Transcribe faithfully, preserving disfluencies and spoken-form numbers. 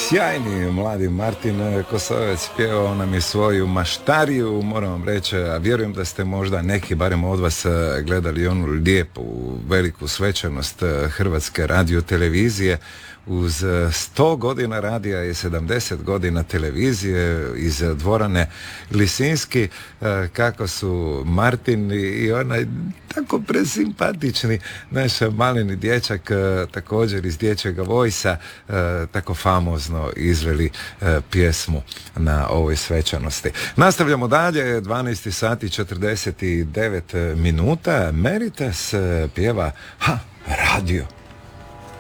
sjajni mladi Martin Kosovec pjevao nam je svoju maštariju, moram vam reći, a vjerujem da ste možda neki, barem od vas, gledali onu lijepu, veliku svečanost Hrvatske radiotelevizije. Uz sto godina radija i sedamdeset godina televizije iz dvorane Lisinski, kako su Martin i onaj tako presimpatični naš maleni dječak, također iz Dječjega vojsa, tako famozno izveli pjesmu na ovoj svečanosti. Nastavljamo dalje, dvanaest sati četrdeset devet minuta. Meritas pjeva ha, radio.